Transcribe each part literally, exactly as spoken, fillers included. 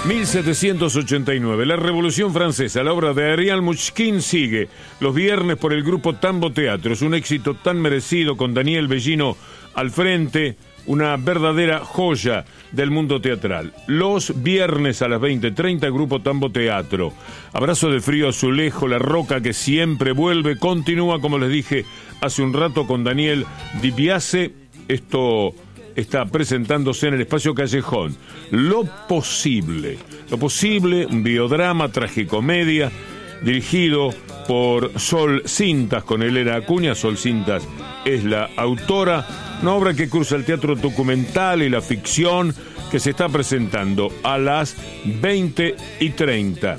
mil setecientos ochenta y nueve, la Revolución Francesa, la obra de Ariel Muchkin sigue los viernes por el grupo Tambo Teatro. Es un éxito tan merecido con Daniel Bellino al frente, una verdadera joya del mundo teatral. Los viernes a las veinte treinta, grupo Tambo Teatro. Abrazo de frío azulejo, La Roca que siempre vuelve, continúa, como les dije hace un rato, con Daniel Di Biase. Esto está presentándose en el Espacio Callejón. Lo posible, lo posible, un biodrama, tragicomedia, dirigido por Sol Cintas con Elena Acuña. Sol Cintas es la autora. Una obra que cruza el teatro documental y la ficción, que se está presentando a las veinte y treinta.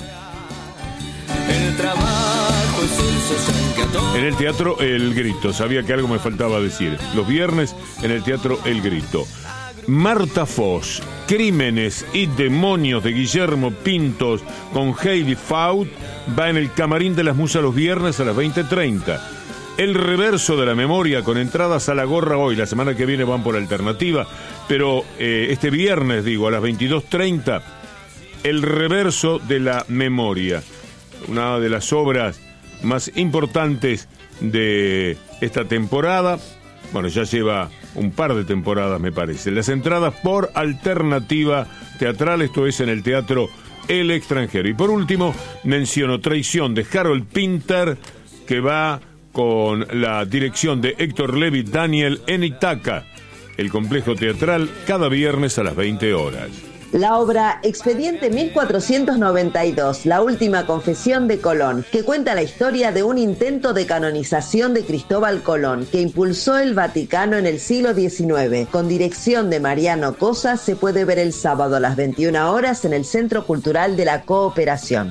El trabajo es el sesenta. En el Teatro El Grito. Sabía que algo me faltaba decir. Los viernes en el Teatro El Grito. Marta Foz, Crímenes y Demonios de Guillermo Pintos con Heidi Faut, va en el Camarín de las Musas los viernes a las veinte treinta. El Reverso de la Memoria con entradas a la gorra hoy. La semana que viene van por alternativa, pero eh, este viernes, digo, a las veintidós treinta, El Reverso de la Memoria, una de las obras más importantes de esta temporada. Bueno, ya lleva un par de temporadas, me parece. Las entradas por alternativa teatral, esto es en el Teatro El Extranjero. Y por último, menciono Traición de Harold Pinter, que va con la dirección de Héctor Levy Daniel en Itaca, el complejo teatral, cada viernes a las veinte horas. La obra Expediente mil cuatrocientos noventa y dos, la última confesión de Colón, que cuenta la historia de un intento de canonización de Cristóbal Colón, que impulsó el Vaticano en el siglo diecinueve. Con dirección de Mariano Cosa, se puede ver el sábado a las veintiuna horas en el Centro Cultural de la Cooperación.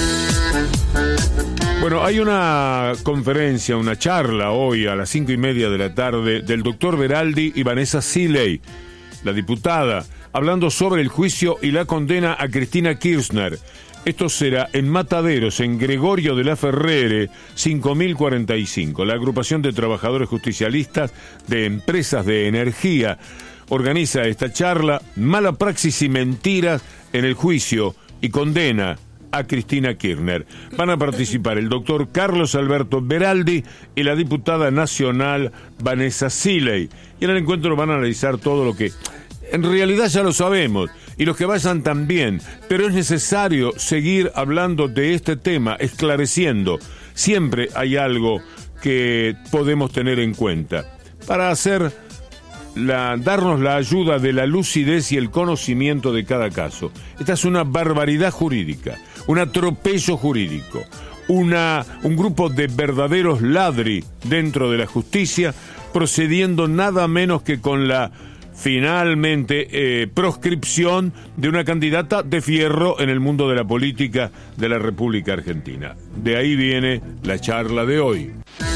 Bueno, hay una conferencia, una charla hoy a las cinco y media de la tarde del doctor Beraldi y Vanessa Seeley, la diputada, hablando sobre el juicio y la condena a Cristina Kirchner. Esto será en Mataderos, en Gregorio de la Ferrere, cinco mil cuarenta y cinco. La agrupación de trabajadores justicialistas de empresas de energía organiza esta charla, Mala praxis y mentiras en el juicio y condena a Cristina Kirchner. Van a participar el doctor Carlos Alberto Beraldi y la diputada nacional Vanessa Seeley. Y en el encuentro van a analizar todo lo que en realidad ya lo sabemos, y los que vayan también, pero es necesario seguir hablando de este tema, esclareciendo. Siempre hay algo que podemos tener en cuenta para hacer la, darnos la ayuda de la lucidez y el conocimiento de cada caso. Esta es una barbaridad jurídica, un atropello jurídico, una, un grupo de verdaderos ladri dentro de la justicia, procediendo nada menos que con la finalmente eh, proscripción de una candidata de fierro en el mundo de la política de la República Argentina. De ahí viene la charla de hoy.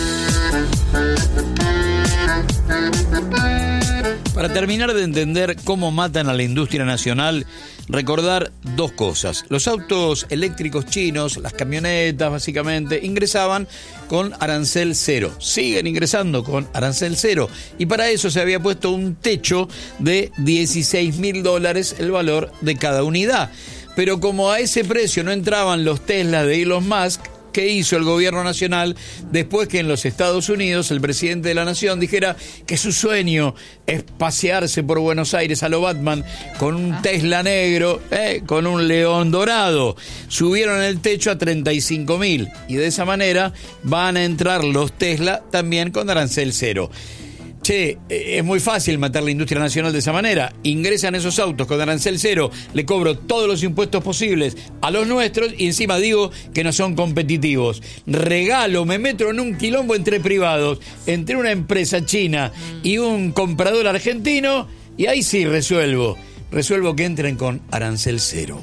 Para terminar de entender cómo matan a la industria nacional, recordar dos cosas. Los autos eléctricos chinos, las camionetas básicamente, ingresaban con arancel cero. Siguen ingresando con arancel cero. Y para eso se había puesto un techo de dieciséis mil dólares el valor de cada unidad. Pero como a ese precio no entraban los Tesla de Elon Musk, ¿qué hizo el gobierno nacional después que en los Estados Unidos el presidente de la nación dijera que su sueño es pasearse por Buenos Aires a lo Batman con un Tesla negro, eh, con un león dorado? Subieron el techo a treinta y cinco mil y de esa manera van a entrar los Tesla también con arancel cero. Che, es muy fácil matar la industria nacional de esa manera. Ingresan esos autos con arancel cero, le cobro todos los impuestos posibles a los nuestros y encima digo que no son competitivos. Regalo, me meto en un quilombo entre privados, entre una empresa china y un comprador argentino, y ahí sí resuelvo. Resuelvo que entren con arancel cero.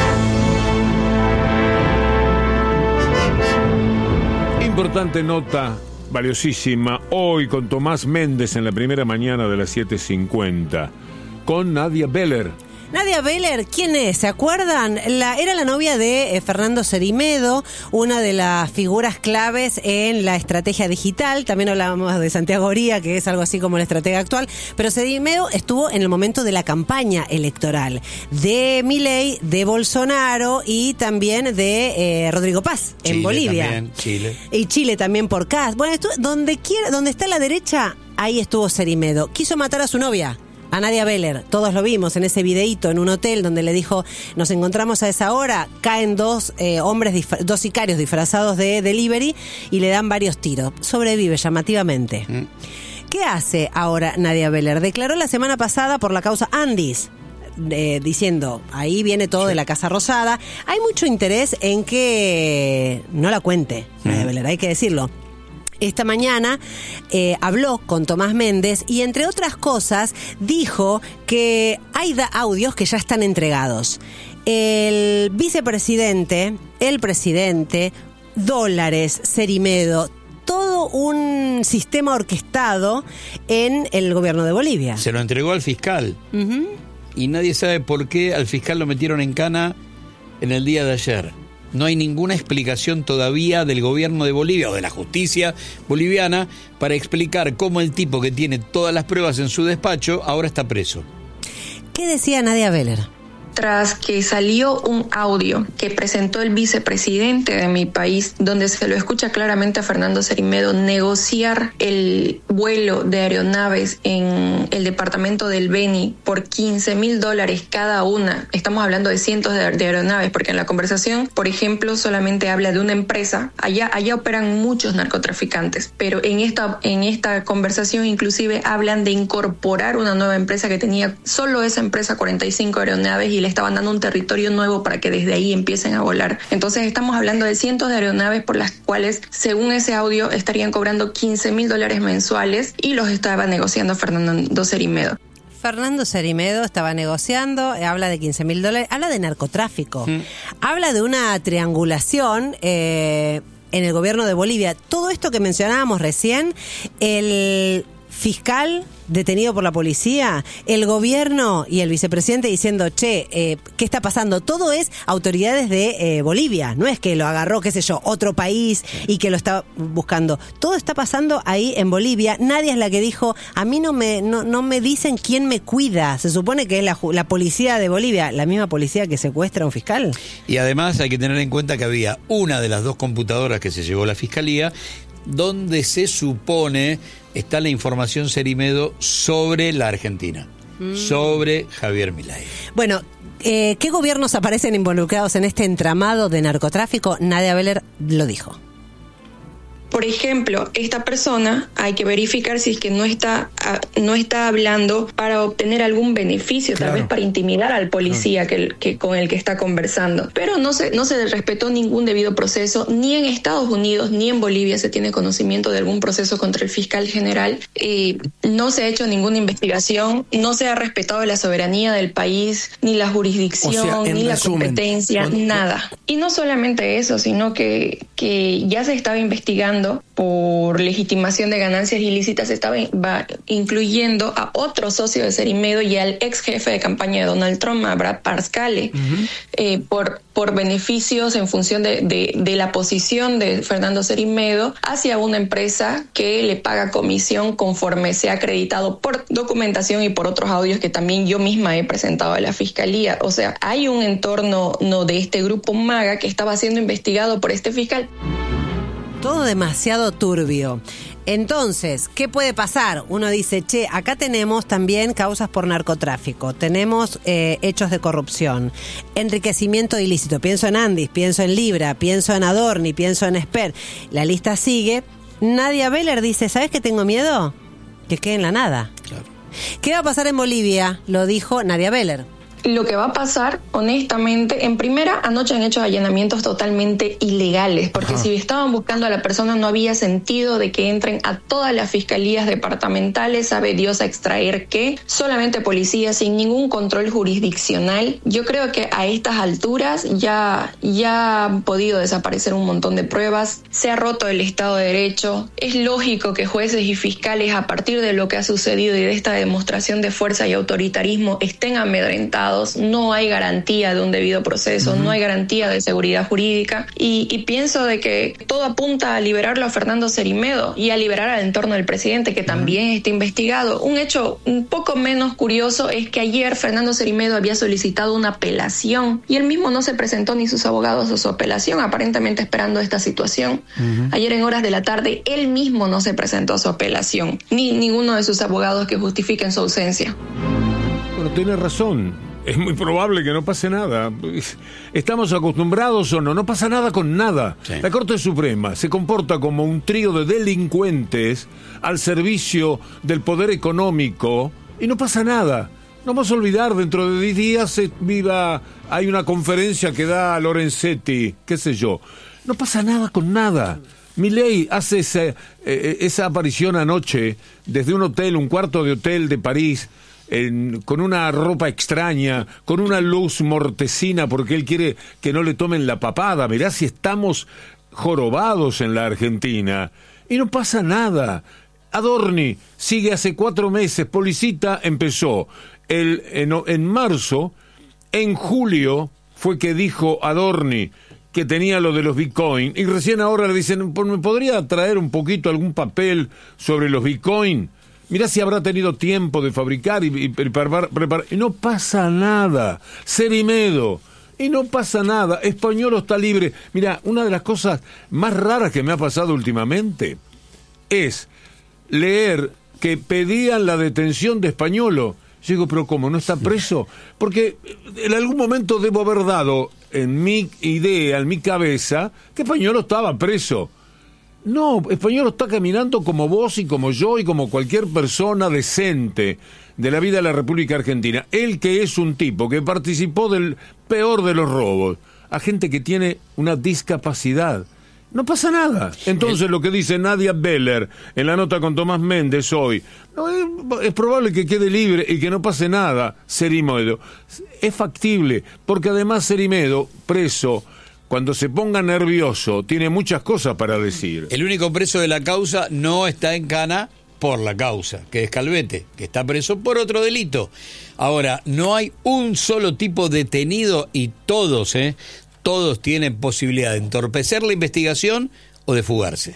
Importante nota, valiosísima, hoy con Tomás Méndez en la primera mañana de las siete cincuenta, con Nadia Beller. Nadia Beller, ¿quién es? ¿Se acuerdan? La, era la novia de eh, Fernando Cerimedo, una de las figuras claves en la estrategia digital. También hablábamos de Santiago Oría, que es algo así como la estratega actual. Pero Cerimedo estuvo en el momento de la campaña electoral de Milei, de Bolsonaro y también de eh, Rodrigo Paz en Chile Bolivia. También, Chile. Y Chile también por Kast. Bueno, estuvo, donde quiera, donde está la derecha, ahí estuvo Cerimedo. Quiso matar a su novia, a Nadia Beller. Todos lo vimos en ese videíto en un hotel donde le dijo, nos encontramos a esa hora, caen dos eh, hombres, disfra- dos sicarios disfrazados de delivery y le dan varios tiros. Sobrevive llamativamente. Mm. ¿Qué hace ahora Nadia Beller? Declaró la semana pasada por la causa Andis, eh, diciendo, ahí viene todo sí. de la Casa Rosada. Hay mucho interés en que no la cuente mm. Nadia Beller, hay que decirlo. Esta mañana eh, habló con Tomás Méndez y, entre otras cosas, dijo que hay da- audios que ya están entregados. El vicepresidente, el presidente, dólares, Cerimedo, todo un sistema orquestado en el gobierno de Bolivia. Se lo entregó al fiscal. Uh-huh. Y nadie sabe por qué al fiscal lo metieron en cana en el día de ayer. No hay ninguna explicación todavía del gobierno de Bolivia o de la justicia boliviana para explicar cómo el tipo que tiene todas las pruebas en su despacho ahora está preso. ¿Qué decía Nadia Beller? Tras que salió un audio que presentó el vicepresidente de mi país, donde se lo escucha claramente a Fernando Cerimedo negociar el vuelo de aeronaves en el departamento del Beni por quince mil dólares cada una. Estamos hablando de cientos de, de aeronaves, porque en la conversación, por ejemplo, solamente habla de una empresa. Allá, allá operan muchos narcotraficantes, pero en esta, en esta conversación inclusive hablan de incorporar una nueva empresa que tenía solo esa empresa cuarenta y cinco aeronaves y le estaban dando un territorio nuevo para que desde ahí empiecen a volar. Entonces estamos hablando de cientos de aeronaves por las cuales, según ese audio, estarían cobrando quince mil dólares mensuales y los estaba negociando Fernando Cerimedo. Fernando Cerimedo estaba negociando, eh, habla de quince mil dólares, habla de narcotráfico, mm. habla de una triangulación eh, en el gobierno de Bolivia. Todo esto que mencionábamos recién, el fiscal detenido por la policía, el gobierno y el vicepresidente diciendo, che, eh, ¿qué está pasando? Todo es autoridades de eh, Bolivia, no es que lo agarró, qué sé yo, otro país y que lo está buscando. Todo está pasando ahí en Bolivia. Nadie es la que dijo, a mí no me no, no me dicen quién me cuida. Se supone que es la, la policía de Bolivia, la misma policía que secuestra a un fiscal. Y además hay que tener en cuenta que había una de las dos computadoras que se llevó la fiscalía, donde se supone está la información Cerimedo sobre la Argentina, mm. sobre Javier Milei. Bueno, eh, ¿qué gobiernos aparecen involucrados en este entramado de narcotráfico? Nadia Beller lo dijo. Por ejemplo, esta persona hay que verificar si es que no está no está hablando para obtener algún beneficio, claro. tal vez para intimidar al policía claro. que, que con el que está conversando. Pero no se no se respetó ningún debido proceso, ni en Estados Unidos ni en Bolivia se tiene conocimiento de algún proceso contra el fiscal general. Eh, no se ha hecho ninguna investigación, no se ha respetado la soberanía del país, ni la jurisdicción, o sea, ni la resumen, competencia, bueno, nada. Y no solamente eso, sino que, que ya se estaba investigando por legitimación de ganancias ilícitas, estaba va, incluyendo a otro socio de Cerimedo y al ex jefe de campaña de Donald Trump, a Brad Parscale, uh-huh. eh, por, por beneficios en función de, de, de la posición de Fernando Cerimedo hacia una empresa que le paga comisión conforme se ha acreditado por documentación y por otros audios que también yo misma he presentado a la Fiscalía. O sea, hay un entorno no, de este grupo MAGA que estaba siendo investigado por este fiscal. Todo demasiado turbio. Entonces, ¿qué puede pasar? Uno dice, che, acá tenemos también causas por narcotráfico, tenemos eh, hechos de corrupción, enriquecimiento ilícito. Pienso en Andis, pienso en Libra, pienso en Adorni, pienso en Esper. La lista sigue. Nadia Beller dice, ¿sabes qué tengo miedo? Que quede en la nada. Claro. ¿Qué va a pasar en Bolivia? Lo dijo Nadia Beller. Lo que va a pasar, honestamente, en primera, anoche han hecho allanamientos totalmente ilegales, porque Ajá. si estaban buscando a la persona no había sentido de que entren a todas las fiscalías departamentales, sabe Dios a extraer qué, solamente policías sin ningún control jurisdiccional. Yo creo que a estas alturas ya, ya han podido desaparecer un montón de pruebas, se ha roto el Estado de Derecho. Es lógico que jueces y fiscales, a partir de lo que ha sucedido y de esta demostración de fuerza y autoritarismo, estén amedrentados. abogados, no hay garantía de un debido proceso, uh-huh. no hay garantía de seguridad jurídica, y, y pienso de que todo apunta a liberarlo a Fernando Cerimedo y a liberar al entorno del presidente, que uh-huh. también está investigado. Un hecho un poco menos curioso es que ayer Fernando Cerimedo había solicitado una apelación y él mismo no se presentó ni sus abogados a su apelación, aparentemente esperando esta situación. Uh-huh. Ayer en horas de la tarde él mismo no se presentó a su apelación, ni ninguno de sus abogados que justifiquen su ausencia. Bueno, tiene razón. Es muy probable que no pase nada. ¿Estamos acostumbrados o no? No pasa nada con nada. Sí. La Corte Suprema se comporta como un trío de delincuentes al servicio del poder económico y no pasa nada. No vamos a olvidar, dentro de diez días se viva, hay una conferencia que da Lorenzetti, qué sé yo. No pasa nada con nada. Milei hace esa, eh, esa aparición anoche desde un hotel, un cuarto de hotel de París, En, con una ropa extraña, con una luz mortecina, porque él quiere que no le tomen la papada. Mirá si estamos jorobados en la Argentina. Y no pasa nada. Adorni sigue hace cuatro meses. Policita empezó el, en, en marzo. En julio fue que dijo Adorni que tenía lo de los Bitcoin. Y recién ahora le dicen, ¿me podría traer un poquito algún papel sobre los Bitcoin? Mirá si habrá tenido tiempo de fabricar y, y preparar, preparar. Y no pasa nada. Cerimedo. Y no pasa nada. Españolo está libre. Mirá, una de las cosas más raras que me ha pasado últimamente es leer que pedían la detención de Españolo. Yo digo, pero ¿cómo? ¿No está preso? Porque en algún momento debo haber dado en mi idea, en mi cabeza, que Españolo estaba preso. No, Españolo está caminando como vos y como yo y como cualquier persona decente de la vida de la República Argentina. Él, que es un tipo que participó del peor de los robos, a gente que tiene una discapacidad. No pasa nada. Entonces el... lo que dice Nadia Beller en la nota con Tomás Méndez hoy, no, es, es probable que quede libre y que no pase nada. Cerimedo es factible, porque además Cerimedo, preso, cuando se ponga nervioso, tiene muchas cosas para decir. El único preso de la causa no está en cana por la causa, que es Calvete, que está preso por otro delito. Ahora, no hay un solo tipo detenido y todos, ¿eh? Todos tienen posibilidad de entorpecer la investigación o de fugarse.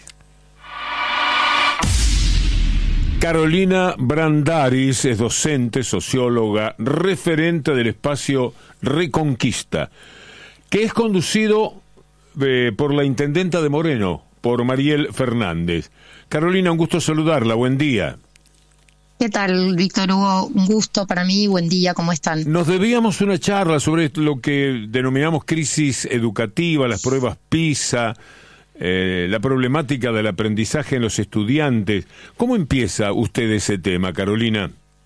Carolina Brandaris es docente, socióloga, referente del espacio Reconquista, que es conducido eh, por la intendenta de Moreno, por Mariel Fernández. Carolina, un gusto saludarla, buen día. ¿Qué tal, Víctor Hugo? Un gusto para mí, buen día, ¿cómo están? Nos debíamos una charla sobre lo que denominamos crisis educativa, las pruebas PISA, eh, la problemática del aprendizaje en los estudiantes. ¿Cómo empieza usted ese tema, Carolina?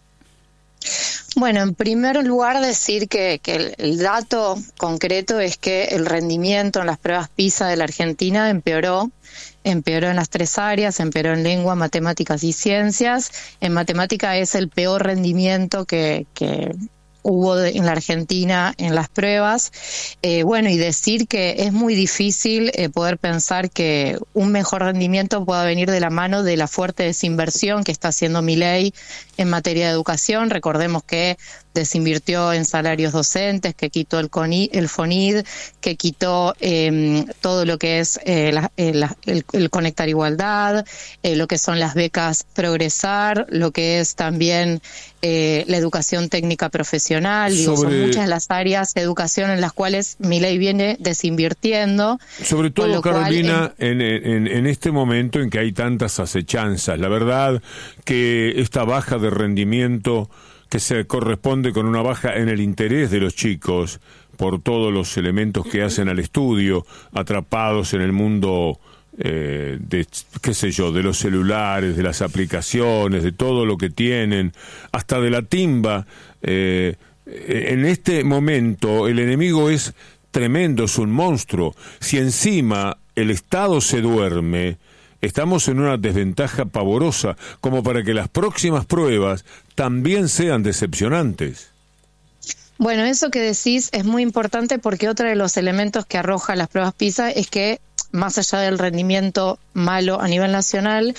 Bueno, en primer lugar decir que, que el, el dato concreto es que el rendimiento en las pruebas PISA de la Argentina empeoró, empeoró en las tres áreas, empeoró en lengua, matemáticas y ciencias. En matemática es el peor rendimiento que, que hubo de, en la Argentina en las pruebas. Eh, bueno, y decir que es muy difícil eh, poder pensar que un mejor rendimiento pueda venir de la mano de la fuerte desinversión que está haciendo Milei en materia de educación. Recordemos que desinvirtió en salarios docentes, que quitó el, CONI, el FONID, que quitó eh, todo lo que es eh, la, eh, la, el, el Conectar Igualdad, eh, lo que son las becas Progresar, lo que es también eh, la educación técnica profesional. Digo, sobre... son muchas de las áreas de educación en las cuales Milei viene desinvirtiendo. Sobre todo, Carolina, cual, en, en, en este momento en que hay tantas acechanzas, la verdad que esta baja de rendimiento que se corresponde con una baja en el interés de los chicos por todos los elementos que hacen al estudio, atrapados en el mundo eh, de, qué sé yo, de los celulares, de las aplicaciones, de todo lo que tienen, hasta de la timba. Eh, en este momento el enemigo es tremendo, es un monstruo. Si encima el Estado se duerme, estamos en una desventaja pavorosa, como para que las próximas pruebas también sean decepcionantes. Bueno, eso que decís es muy importante porque otro de los elementos que arroja las pruebas PISA es que, más allá del rendimiento malo a nivel nacional,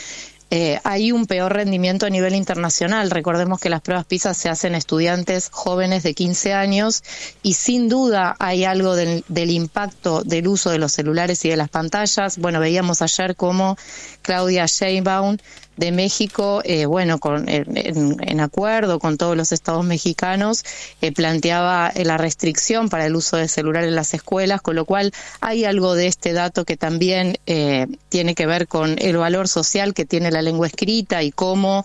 eh, hay un peor rendimiento a nivel internacional. Recordemos que las pruebas PISA se hacen estudiantes jóvenes de quince años y sin duda hay algo del, del impacto del uso de los celulares y de las pantallas. Bueno, veíamos ayer cómo Claudia Sheinbaum de México, eh, bueno, con, en, en acuerdo con todos los estados mexicanos, eh, planteaba eh, la restricción para el uso de celular en las escuelas, con lo cual hay algo de este dato que también eh, tiene que ver con el valor social que tiene la lengua escrita y cómo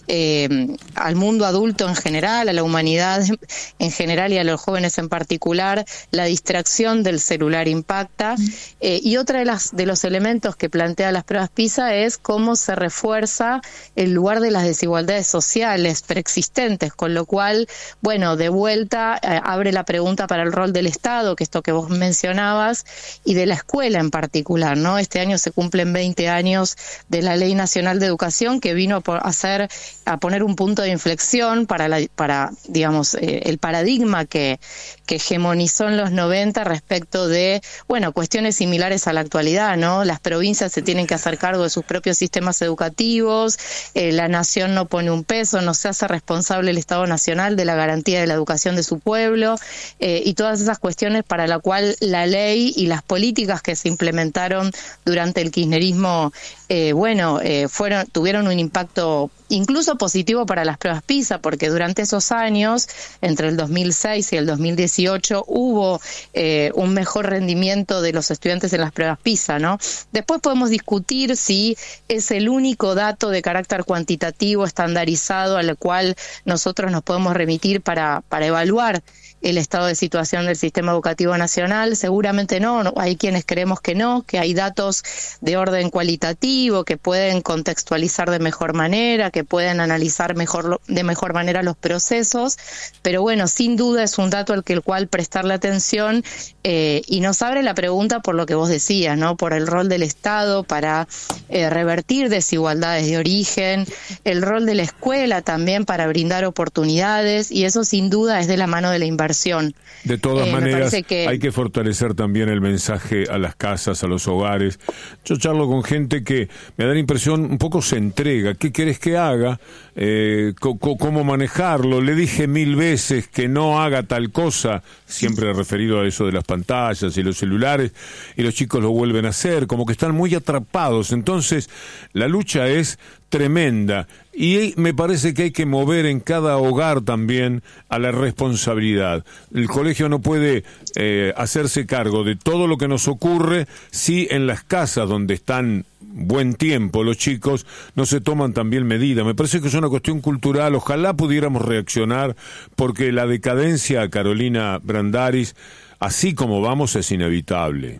eh, al mundo adulto en general, a la humanidad en general y a los jóvenes en particular, la distracción del celular impacta. Eh, y otra de las de los elementos que plantea las pruebas PISA es cómo se refuerza el lugar de las desigualdades sociales preexistentes, con lo cual, bueno, de vuelta eh, abre la pregunta para el rol del Estado, que esto que vos mencionabas, y de la escuela en particular, ¿no? Este año se cumplen veinte años de la Ley Nacional de Educación, que vino a hacer, a poner un punto de inflexión para, la, para digamos, eh, el paradigma que, que hegemonizó en los noventa respecto de, bueno, cuestiones similares a la actualidad, ¿no? Las provincias se tienen que hacer cargo de sus propios sistemas educativos, eh, la nación no pone un peso, no se hace responsable el Estado Nacional de la garantía de la educación de su pueblo, eh, y todas esas cuestiones para la cual la ley y las políticas que se implementaron durante el kirchnerismo, eh, bueno, eh, fueron tuvieron un impacto incluso positivo para las pruebas PISA, porque durante esos años, entre el dos mil seis y el dos mil dieciocho, hubo eh, un mejor rendimiento de los estudiantes en las pruebas PISA, ¿no? Después podemos discutir si es el único dato de carácter cuantitativo estandarizado al cual nosotros nos podemos remitir para, para evaluar el estado de situación del sistema educativo nacional. Seguramente no, no, hay quienes creemos que no, que hay datos de orden cualitativo que pueden contextualizar de mejor manera, que pueden analizar mejor de mejor manera los procesos, pero bueno, sin duda es un dato al que el cual prestarle atención, eh, y nos abre la pregunta por lo que vos decías, ¿no? Por el rol del Estado para eh, revertir desigualdades de origen, el rol de la escuela también para brindar oportunidades, y eso sin duda es de la mano de la inversión. De todas eh, maneras, que... hay que fortalecer también el mensaje a las casas, a los hogares. Yo charlo con gente que me da la impresión un poco se entrega. ¿Qué querés que haga? Eh, co- co- ¿Cómo manejarlo? Le dije mil veces que no haga tal cosa, siempre referido a eso de las pantallas y los celulares, y los chicos lo vuelven a hacer, como que están muy atrapados. Entonces, la lucha es tremenda, y me parece que hay que mover en cada hogar también a la responsabilidad. El colegio no puede eh, hacerse cargo de todo lo que nos ocurre si en las casas donde están buen tiempo los chicos no se toman también medidas. Me parece que es una cuestión cultural. Ojalá pudiéramos reaccionar, porque la decadencia, Carolina Brandaris, así como vamos, es inevitable.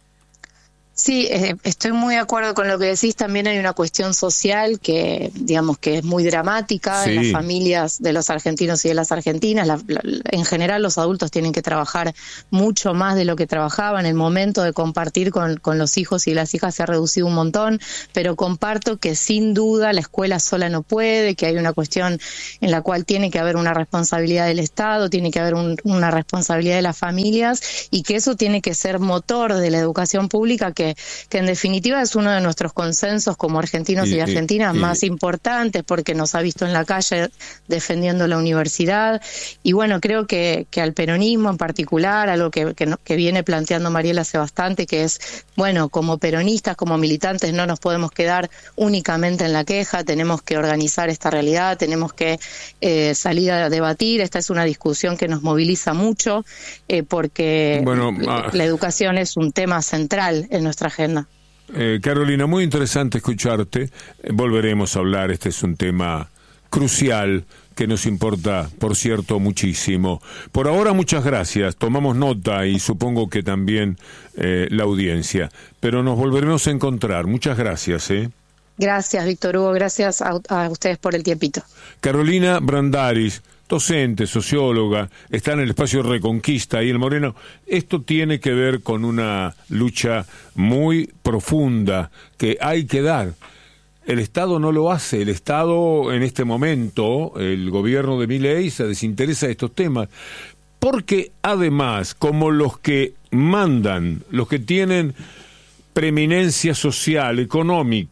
Sí, eh, estoy muy de acuerdo con lo que decís. También hay una cuestión social que, digamos, que es muy dramática sí. en las familias de los argentinos y de las argentinas. La, la, en general, los adultos tienen que trabajar mucho más de lo que trabajaban. El momento de compartir con, con los hijos y las hijas se ha reducido un montón, pero comparto que sin duda la escuela sola no puede, que hay una cuestión en la cual tiene que haber una responsabilidad del Estado, tiene que haber un, una responsabilidad de las familias, y que eso tiene que ser motor de la educación pública, que que en definitiva es uno de nuestros consensos como argentinos y, y argentinas y, más y, importantes, porque nos ha visto en la calle defendiendo la universidad. Y bueno, creo que, que al peronismo en particular, algo que, que, que viene planteando Mariela hace bastante, que es, bueno, como peronistas, como militantes, no nos podemos quedar únicamente en la queja, tenemos que organizar esta realidad, tenemos que eh, salir a debatir. Esta es una discusión que nos moviliza mucho, eh, porque bueno, la, la educación es un tema central en nuestra agenda. Eh, Carolina, muy interesante escucharte. Eh, volveremos a hablar. Este es un tema crucial que nos importa, por cierto, muchísimo. Por ahora, muchas gracias. Tomamos nota, y supongo que también eh, la audiencia. Pero nos volveremos a encontrar. Muchas gracias. ¿eh? Gracias, Víctor Hugo. Gracias a, a ustedes por el tiempito. Carolina Brandaris, docente, socióloga, está en el espacio Reconquista y el Moreno. Esto tiene que ver con una lucha muy profunda que hay que dar. El Estado no lo hace. El Estado, en este momento, el gobierno de Milei, se desinteresa de estos temas. Porque además, como los que mandan, los que tienen preeminencia social, económica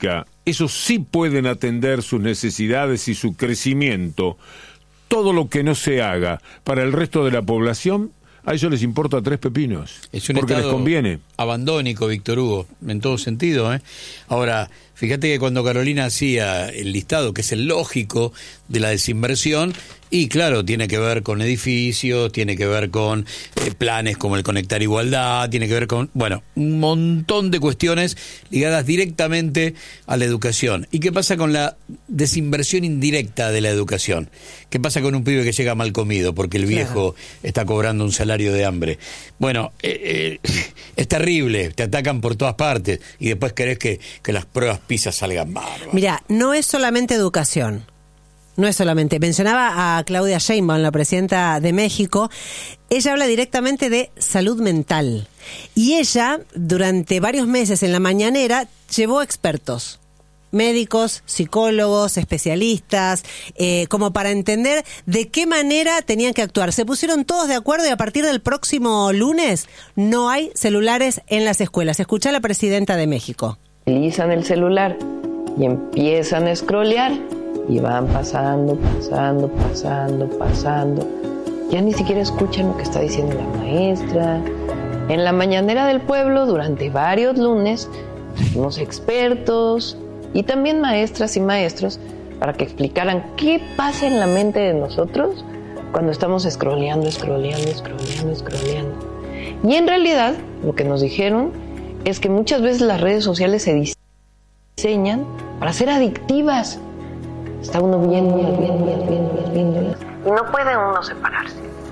esos sí pueden atender sus necesidades y su crecimiento. Todo lo que no se haga para el resto de la población, a ellos les importa tres pepinos. Es un porque estado les conviene. Abandónico, Víctor Hugo, en todo sentido, ¿eh? Ahora, fíjate que cuando Carolina hacía el listado, que es el lógico de la desinversión, y claro, tiene que ver con edificios, tiene que ver con eh, planes como el Conectar Igualdad, tiene que ver con, bueno, un montón de cuestiones ligadas directamente a la educación. ¿Y qué pasa con la desinversión indirecta de la educación? ¿Qué pasa con un pibe que llega mal comido porque el viejo claro. está cobrando un salario de hambre? Bueno, eh, eh, es terrible, te atacan por todas partes y después querés que, que las pruebas PISA salgan bárbaras. Mira, no es solamente educación. No es solamente, mencionaba a Claudia Sheinbaum, la presidenta de México, ella habla directamente de salud mental. Y ella, durante varios meses en la mañanera, llevó expertos, médicos, psicólogos, especialistas, eh, como para entender de qué manera tenían que actuar. Se pusieron todos de acuerdo y a partir del próximo lunes no hay celulares en las escuelas. Escucha a la presidenta de México. Utilizan el celular y empiezan a scrollear. Y van pasando, pasando, pasando, pasando. Ya ni siquiera escuchan lo que está diciendo la maestra. En la mañanera del pueblo, durante varios lunes, trajimos expertos y también maestras y maestros para que explicaran qué pasa en la mente de nosotros cuando estamos scrolleando, scrolleando, scrolleando, scrolleando. Y en realidad, lo que nos dijeron es que muchas veces las redes sociales se diseñan para ser adictivas. Está uno viendo, viendo, viendo, viendo, viendo, y no puede uno separarse.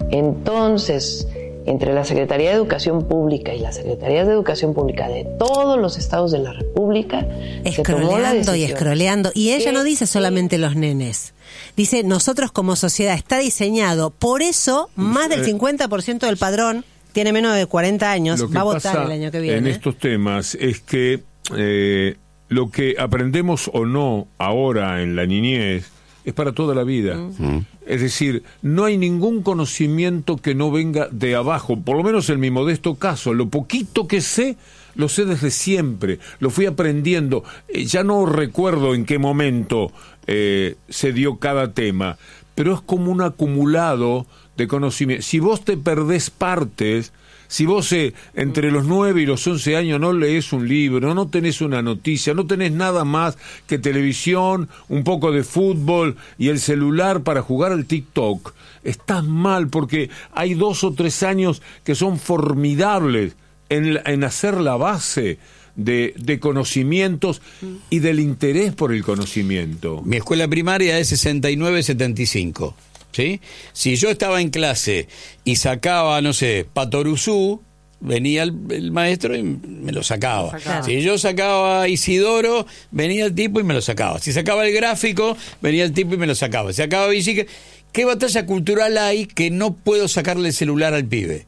Entonces, entre la Secretaría de Educación Pública y las Secretarías de Educación Pública de todos los estados de la República, se tomó la decisión. Y escroleando. Y ella no dice solamente los nenes. Dice, nosotros como sociedad está diseñado. Por eso, más del cincuenta por ciento del padrón tiene menos de cuarenta años, va a votar el año que viene. En estos temas es que... Eh, lo que aprendemos o no ahora en la niñez es para toda la vida. Mm. Es decir, no hay ningún conocimiento que no venga de abajo, por lo menos en mi modesto caso. Lo poquito que sé, lo sé desde siempre, lo fui aprendiendo. Eh, ya no recuerdo en qué momento eh, se dio cada tema, pero es como un acumulado de conocimiento. Si vos te perdés partes, si vos eh, entre los nueve y los once años no lees un libro, no tenés una noticia, no tenés nada más que televisión, un poco de fútbol y el celular para jugar al TikTok, estás mal, porque hay dos o tres años que son formidables en, en hacer la base de, de conocimientos y del interés por el conocimiento. Mi escuela primaria es sesenta y nueve setenta y cinco. ¿Sí? Si yo estaba en clase y sacaba, no sé, Patoruzú, venía el, el maestro y me lo sacaba. sacaba. Si yo sacaba Isidoro, venía el tipo y me lo sacaba. Si sacaba el gráfico, venía el tipo y me lo sacaba. Si sacaba bicicleta. ¿Qué batalla cultural hay que no puedo sacarle el celular al pibe?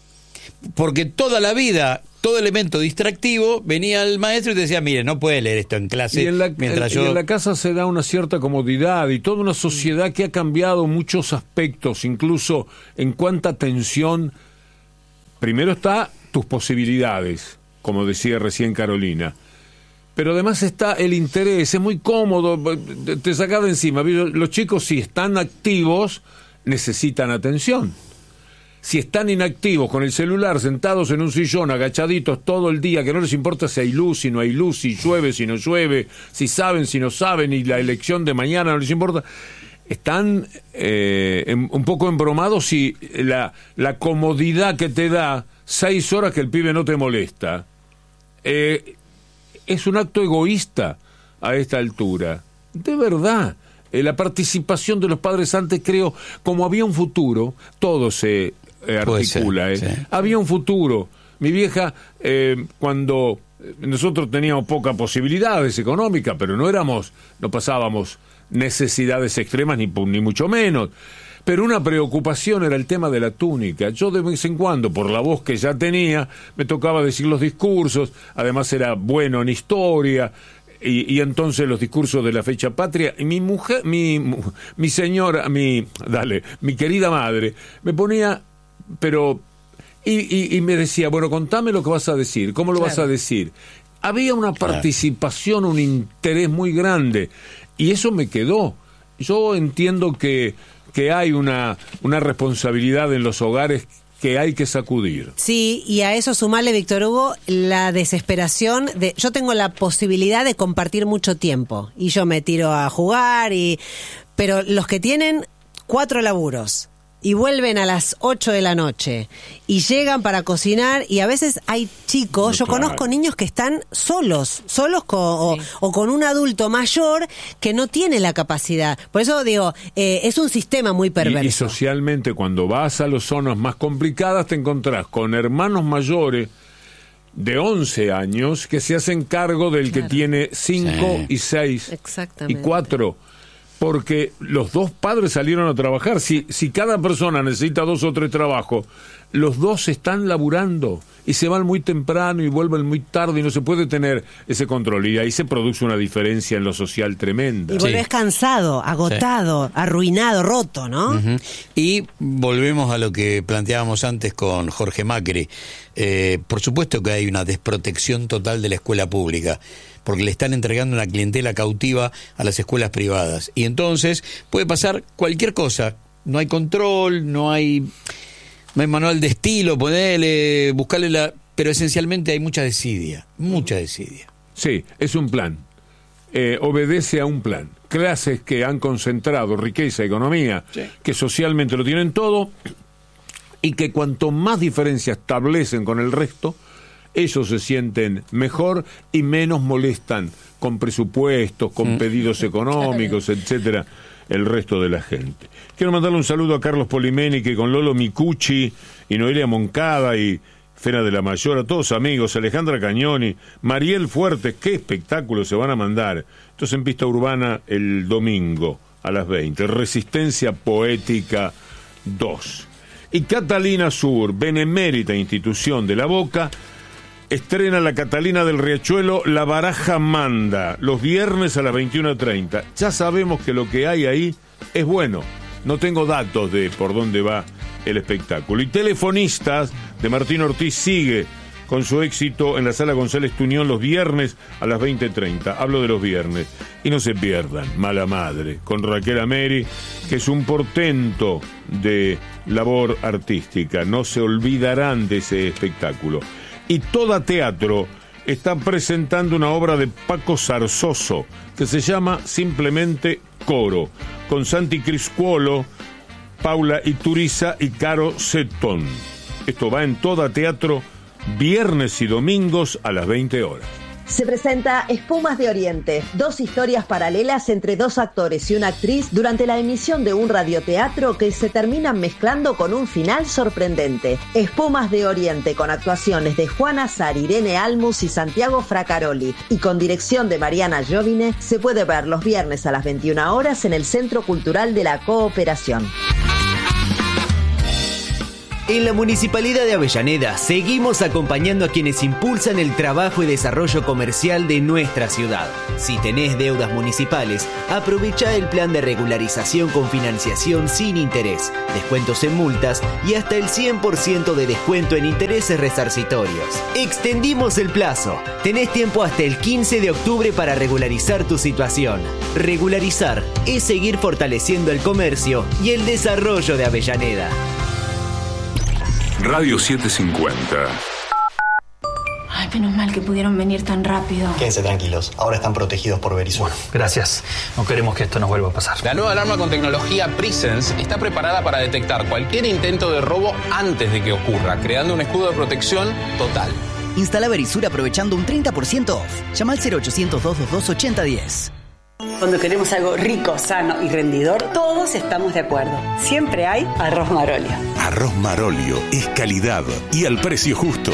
Porque toda la vida, todo elemento distractivo, venía el maestro y te decía, mire, no puede leer esto en clase. Y en la, mientras y yo... en la casa se da una cierta comodidad y toda una sociedad que ha cambiado muchos aspectos, incluso en cuánta atención. Primero está tus posibilidades, como decía recién Carolina, pero además está el interés. Es muy cómodo, te sacas de encima. Los chicos, si están activos, necesitan atención. Si están inactivos, con el celular, sentados en un sillón, agachaditos todo el día, que no les importa si hay luz, si no hay luz, si llueve, si no llueve, si saben, si no saben, y la elección de mañana no les importa, están eh, en, un poco embromados y la, la comodidad que te da seis horas que el pibe no te molesta, eh, es un acto egoísta a esta altura. De verdad. Eh, la participación de los padres antes, creo, como había un futuro, todo se... Eh, articula, ser, eh. sí. Había un futuro. Mi vieja, eh, cuando nosotros teníamos pocas posibilidades económicas, pero no éramos, no pasábamos necesidades extremas ni, ni mucho menos. Pero una preocupación era el tema de la túnica. Yo de vez en cuando, por la voz que ya tenía, me tocaba decir los discursos. Además era bueno en historia. Y, y entonces los discursos de la fecha patria, y mi mujer, mi, mi señora, mi, dale, mi querida madre, me ponía, pero, y, y, y me decía, bueno, contame lo que vas a decir, ¿cómo lo claro. vas a decir? había una participación, un interés muy grande, y eso me quedó. Yo entiendo que, que hay una, una responsabilidad en los hogares que hay que sacudir. Sí, y a eso sumarle, Víctor Hugo, la desesperación de... Yo tengo la posibilidad de compartir mucho tiempo, y yo me tiro a jugar, y pero los que tienen cuatro laburos y vuelven a las ocho de la noche y llegan para cocinar, y a veces hay chicos, yo Claro. conozco niños que están solos, solos con, o, Sí. o con un adulto mayor que no tiene la capacidad. Por eso digo, eh, es un sistema muy perverso. Y, y socialmente, cuando vas a las zonas más complicadas, te encontrás con hermanos mayores de once años que se hacen cargo del Claro. que tiene cinco Sí. y seis y Exactamente. cuatro. Porque los dos padres salieron a trabajar. Si, si cada persona necesita dos o tres trabajos, los dos están laburando y se van muy temprano y vuelven muy tarde, y no se puede tener ese control. Y ahí se produce una diferencia en lo social tremenda. Y volvés Sí. cansado, agotado, arruinado, roto, ¿no? Ujú. Y volvemos a lo que planteábamos antes con Jorge Macri. Eh, por supuesto que hay una desprotección total de la escuela pública, porque le están entregando una clientela cautiva a las escuelas privadas. Y entonces puede pasar cualquier cosa. No hay control, no hay, no hay manual de estilo, ponele, buscarle la... Pero esencialmente hay mucha desidia, mucha desidia. Sí, es un plan. Eh, obedece a un plan. Clases que han concentrado riqueza, economía, Sí. que socialmente lo tienen todo, y que cuanto más diferencia establecen con el resto, ellos se sienten mejor y menos molestan con presupuestos, con pedidos económicos, etcétera, el resto de la gente. Quiero mandarle un saludo a Carlos Polimeni, que con Lolo Micucci y Noelia Moncada y Fena de la Mayor, a todos amigos, Alejandra Cañoni, Mariel Fuertes, qué espectáculo se van a mandar. Esto es en Pista Urbana el domingo a las veinte. Resistencia Poética dos. Y Catalina Sur, benemérita institución de La Boca, estrena la Catalina del Riachuelo La Baraja Manda, los viernes a las veintiuna treinta. Ya sabemos que lo que hay ahí es bueno. No tengo datos de por dónde va el espectáculo. Y Telefonistas de Martín Ortiz sigue con su éxito en la Sala González Tuñón los viernes a las veinte treinta. Hablo de los viernes. Y no se pierdan Mala Madre con Raquel Ameri, que es un portento de labor artística. No se olvidarán de ese espectáculo. Y Toda Teatro está presentando una obra de Paco Zarzoso que se llama simplemente Coro, con Santi Criscuolo, Paula Ituriza y Caro Setón. Esto va en Toda Teatro viernes y domingos a las veinte horas. Se presenta Espumas de Oriente, dos historias paralelas entre dos actores y una actriz durante la emisión de un radioteatro que se terminan mezclando con un final sorprendente. Espumas de Oriente, con actuaciones de Juan Azar, Irene Almus y Santiago Fracaroli, y con dirección de Mariana Jovine, se puede ver los viernes a las veintiuna horas en el Centro Cultural de la Cooperación. En la Municipalidad de Avellaneda seguimos acompañando a quienes impulsan el trabajo y desarrollo comercial de nuestra ciudad. Si tenés deudas municipales, aprovecha el plan de regularización con financiación sin interés, descuentos en multas y hasta el cien por ciento de descuento en intereses resarcitorios. Extendimos el plazo. Tenés tiempo hasta el quince de octubre para regularizar tu situación. Regularizar es seguir fortaleciendo el comercio y el desarrollo de Avellaneda. Radio setecientos cincuenta. Ay, menos mal que pudieron venir tan rápido. Quédense tranquilos, ahora están protegidos por Verisur. Gracias. No queremos que esto nos vuelva a pasar. La nueva alarma con tecnología Presence está preparada para detectar cualquier intento de robo antes de que ocurra, creando un escudo de protección total. Instala Verisur aprovechando un treinta por ciento off. Llama al cero ochocientos, dos dos dos, ochenta diez. Cuando queremos algo rico, sano y rendidor, todos estamos de acuerdo. Siempre hay arroz Marolio. Arroz Marolio es calidad y al precio justo.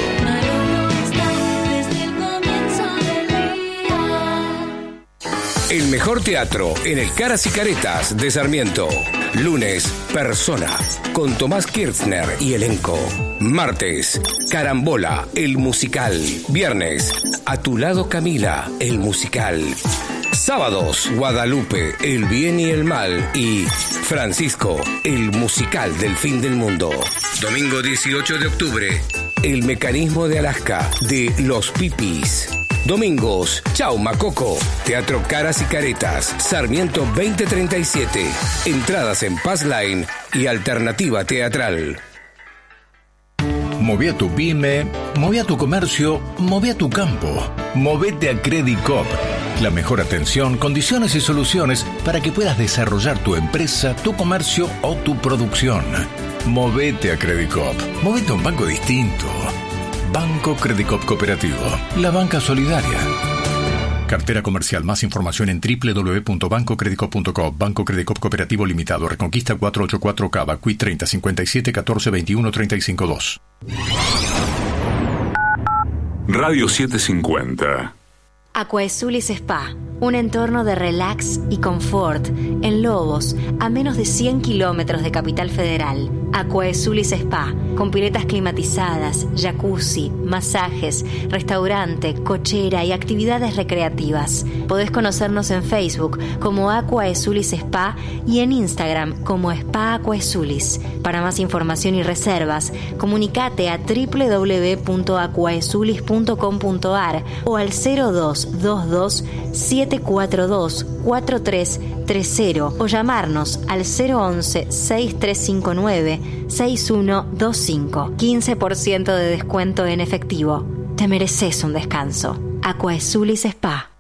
El mejor teatro en el Caras y Caretas de Sarmiento. Lunes, Persona, con Tomás Kirchner y elenco. Martes, Carambola, el musical. Viernes, A tu lado Camila, el musical. Sábados, Guadalupe, El bien y el mal, y Francisco, el musical del fin del mundo. Domingo dieciocho de octubre, El mecanismo de Alaska, de Los Pipis. Domingos, Chau Macoco, Teatro Caras y Caretas, Sarmiento veinte treinta y siete. Entradas en Pass Line y Alternativa Teatral. Moví a tu pyme, moví a tu comercio, moví a tu campo. Movete a Credit Coop. La mejor atención, condiciones y soluciones para que puedas desarrollar tu empresa, tu comercio o tu producción. Movete a Credit Coop. Movete a un banco distinto. Banco Credit Coop Cooperativo. La banca solidaria. Cartera comercial. Más información en doble u doble u doble u punto banco credit coop punto com. Banco Credit Coop Cooperativo Limitado. Reconquista cuatrocientos ochenta y cuatro Cava. Q I treinta cincuenta y siete catorce veintiuno treinta y cinco dos. Radio setecientos cincuenta. Aquaesulis Spa, un entorno de relax y confort en Lobos, a menos de cien kilómetros de Capital Federal. Aquaesulis Spa, con piletas climatizadas, jacuzzi, masajes, restaurante, cochera y actividades recreativas. Podés conocernos en Facebook como Aquaesulis Spa y en Instagram como Spa Aquaesulis. Para más información y reservas, comunicate a doble u doble u doble u punto aquaesulis punto com punto a r o al cero dos dos dos siete cuatro dos cuatro tres tres cero o llamarnos al cero once seis tres cinco nueve seis uno dos cinco. quince por ciento de descuento en efectivo. Te mereces un descanso. Aquaesulis Spa.